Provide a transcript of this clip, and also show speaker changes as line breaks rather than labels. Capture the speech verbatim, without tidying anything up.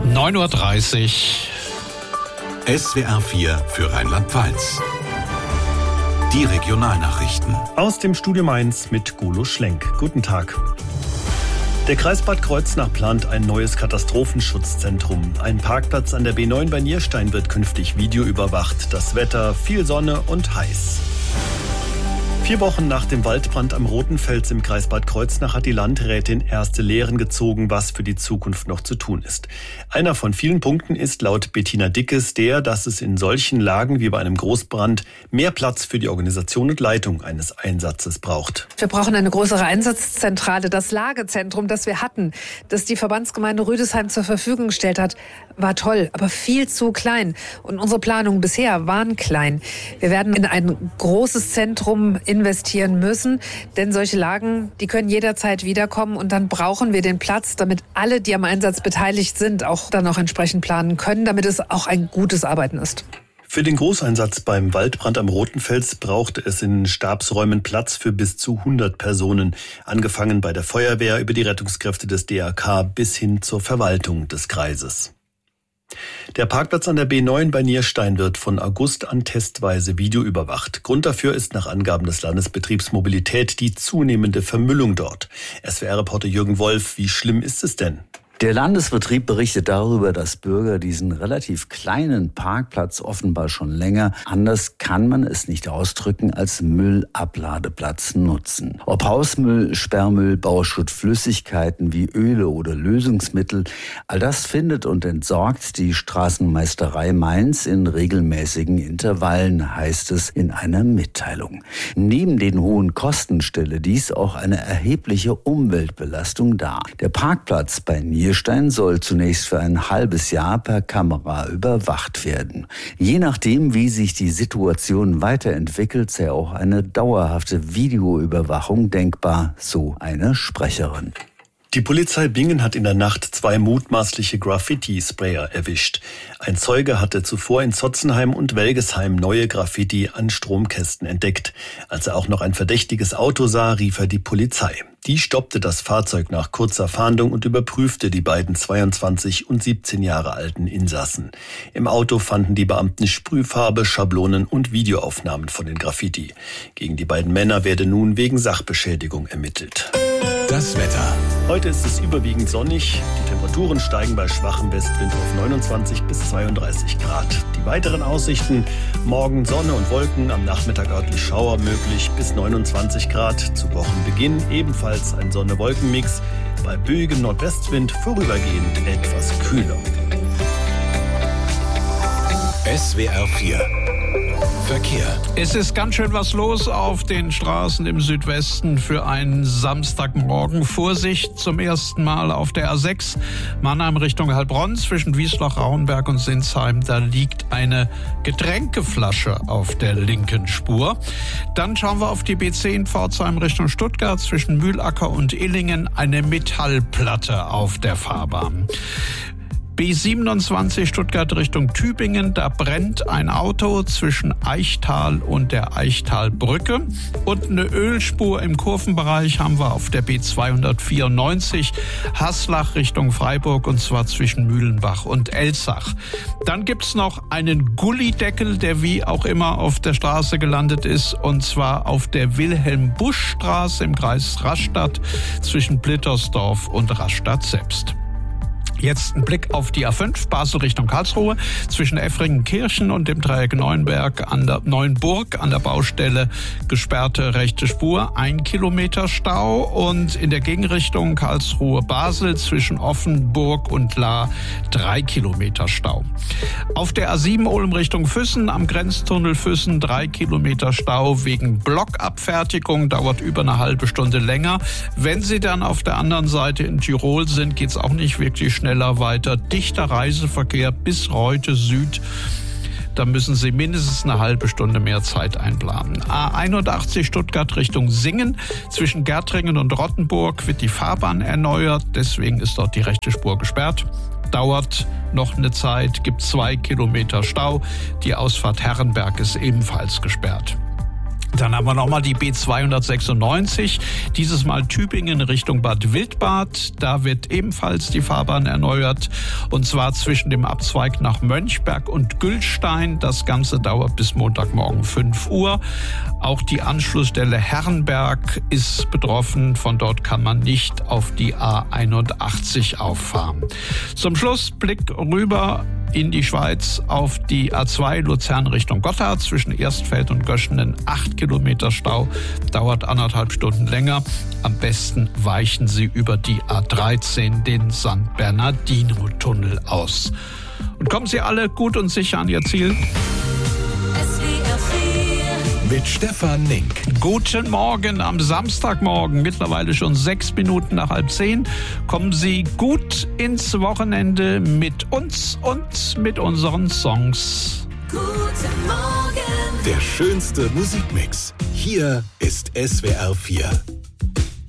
neun Uhr dreißig.
S W R vier für Rheinland-Pfalz. Die Regionalnachrichten.
Aus dem Studio Mainz mit Golo Schlenk. Guten Tag. Der Kreis Bad Kreuznach plant ein neues Katastrophenschutzzentrum. Ein Parkplatz an der B neun bei Nierstein wird künftig videoüberwacht. Das Wetter, viel Sonne und heiß. Vier Wochen nach dem Waldbrand am Rotenfels im Kreis Bad Kreuznach hat die Landrätin erste Lehren gezogen, was für die Zukunft noch zu tun ist. Einer von vielen Punkten ist laut Bettina Dickes der, dass es in solchen Lagen wie bei einem Großbrand mehr Platz für die Organisation und Leitung eines Einsatzes braucht.
Wir brauchen eine größere Einsatzzentrale. Das Lagezentrum, das wir hatten, das die Verbandsgemeinde Rüdesheim zur Verfügung gestellt hat, war toll, aber viel zu klein. Und unsere Planungen bisher waren klein. Wir werden in ein großes Zentrum investieren müssen, denn solche Lagen, die können jederzeit wiederkommen und dann brauchen wir den Platz, damit alle, die am Einsatz beteiligt sind, auch dann auch entsprechend planen können, damit es auch ein gutes Arbeiten ist.
Für den Großeinsatz beim Waldbrand am Rotenfels brauchte es in Stabsräumen Platz für bis zu hundert Personen, angefangen bei der Feuerwehr über die Rettungskräfte des D R K bis hin zur Verwaltung des Kreises. Der Parkplatz an der B neun bei Nierstein wird von August an testweise videoüberwacht. Grund dafür ist nach Angaben des Landesbetriebs Mobilität die zunehmende Vermüllung dort. S W R-Reporter Jürgen Wolf, wie schlimm ist es denn?
Der Landesbetrieb berichtet darüber, dass Bürger diesen relativ kleinen Parkplatz offenbar schon länger, anders kann man es nicht ausdrücken, als Müllabladeplatz nutzen. Ob Hausmüll, Sperrmüll, Bauschutt, Flüssigkeiten wie Öle oder Lösungsmittel, all das findet und entsorgt die Straßenmeisterei Mainz in regelmäßigen Intervallen, heißt es in einer Mitteilung. Neben den hohen Kosten stelle dies auch eine erhebliche Umweltbelastung dar. Der Parkplatz bei Nierstein soll zunächst für ein halbes Jahr per Kamera überwacht werden. Je nachdem, wie sich die Situation weiterentwickelt, sei auch eine dauerhafte Videoüberwachung denkbar, so eine Sprecherin.
Die Polizei Bingen hat in der Nacht zwei mutmaßliche Graffiti-Sprayer erwischt. Ein Zeuge hatte zuvor in Zotzenheim und Welgesheim neue Graffiti an Stromkästen entdeckt. Als er auch noch ein verdächtiges Auto sah, rief er die Polizei. Die stoppte das Fahrzeug nach kurzer Fahndung und überprüfte die beiden zweiundzwanzig und siebzehn Jahre alten Insassen. Im Auto fanden die Beamten Sprühfarbe, Schablonen und Videoaufnahmen von den Graffiti. Gegen die beiden Männer werde nun wegen Sachbeschädigung ermittelt.
Das Wetter.
Heute ist es überwiegend sonnig. Die Temperaturen steigen bei schwachem Westwind auf neunundzwanzig bis zweiunddreißig Grad. Die weiteren Aussichten: morgen Sonne und Wolken, am Nachmittag örtlich Schauer möglich bis neunundzwanzig Grad. Zu Wochenbeginn ebenfalls ein Sonne-Wolken-Mix. Bei böigem Nordwestwind vorübergehend etwas kühler.
S W R vier Verkehr.
Es ist ganz schön was los auf den Straßen im Südwesten für einen Samstagmorgen. Vorsicht zum ersten Mal auf der A sechs Mannheim Richtung Heilbronn zwischen Wiesloch, Rauenberg und Sinsheim. Da liegt eine Getränkeflasche auf der linken Spur. Dann schauen wir auf die B zehn Pforzheim Richtung Stuttgart zwischen Mühlacker und Illingen. Eine Metallplatte auf der Fahrbahn. B siebenundzwanzig Stuttgart Richtung Tübingen, da brennt ein Auto zwischen Eichtal und der Eichtalbrücke. Und eine Ölspur im Kurvenbereich haben wir auf der B zweihundertvierundneunzig Haslach Richtung Freiburg, und zwar zwischen Mühlenbach und Elsach. Dann gibt's noch einen Gullideckel, der wie auch immer auf der Straße gelandet ist, und zwar auf der Wilhelm-Busch-Straße im Kreis Rastatt zwischen Blittersdorf und Rastatt selbst. Jetzt ein Blick auf die A fünf, Basel Richtung Karlsruhe, zwischen Effringenkirchen und dem Dreieck Neuenberg an der Neuenburg an der Baustelle gesperrte rechte Spur, ein Kilometer Stau, und in der Gegenrichtung Karlsruhe-Basel zwischen Offenburg und Lahr drei Kilometer Stau. Auf der A sieben Ulm Richtung Füssen am Grenztunnel Füssen drei Kilometer Stau wegen Blockabfertigung, dauert über eine halbe Stunde länger. Wenn Sie dann auf der anderen Seite in Tirol sind, geht's auch nicht wirklich schnell weiter. Dichter Reiseverkehr bis Reute Süd. Da müssen Sie mindestens eine halbe Stunde mehr Zeit einplanen. A einundachtzig Stuttgart Richtung Singen. Zwischen Gärtringen und Rottenburg wird die Fahrbahn erneuert. Deswegen ist dort die rechte Spur gesperrt. Dauert noch eine Zeit, gibt zwei Kilometer Stau. Die Ausfahrt Herrenberg ist ebenfalls gesperrt. Dann haben wir nochmal die B zweihundertsechsundneunzig, dieses Mal Tübingen Richtung Bad Wildbad. Da wird ebenfalls die Fahrbahn erneuert, und zwar zwischen dem Abzweig nach Mönchberg und Gülstein. Das Ganze dauert bis Montagmorgen fünf Uhr. Auch die Anschlussstelle Herrenberg ist betroffen. Von dort kann man nicht auf die A einundachtzig auffahren. Zum Schluss Blick rüber in die Schweiz auf die A zwei Luzern Richtung Gotthard. Zwischen Erstfeld und Göschenen acht Kilometer Stau, dauert anderthalb Stunden länger. Am besten weichen Sie über die A dreizehn den San Bernardino-Tunnel aus. Und kommen Sie alle gut und sicher an Ihr Ziel.
Mit Stefan Nink.
Guten Morgen am Samstagmorgen, mittlerweile schon sechs Minuten nach halb zehn. Kommen Sie gut ins Wochenende mit uns und mit unseren Songs.
Guten Morgen. Der schönste Musikmix. Hier ist S W R vier.